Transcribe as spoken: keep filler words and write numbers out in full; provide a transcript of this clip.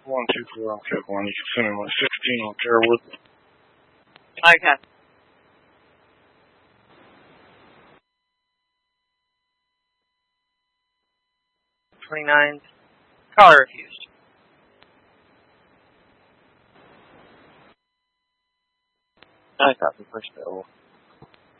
one two four on Tech One. You can send me one sixteen on Fairwood. Okay. Twenty-nine. Caller refused. I copy. Push available.